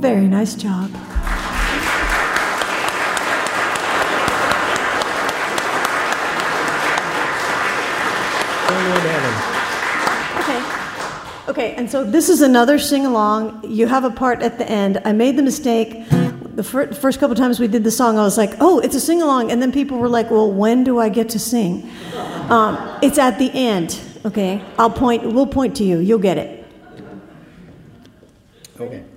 Very nice job. Okay, and so this is another sing-along. You have a part at the end. I made the mistake. The first couple times we did the song, I was like, oh, it's a sing-along. And then people were like, well, when do I get to sing? It's at the end, okay? We'll point to you. You'll get it. Okay.